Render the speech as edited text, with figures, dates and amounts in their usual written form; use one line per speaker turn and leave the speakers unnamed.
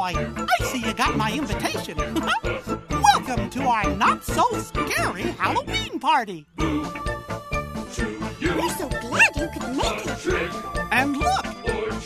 boy, I see you got my invitation. Welcome to our not-so-scary Halloween party.
We're so glad you could make it.
And look,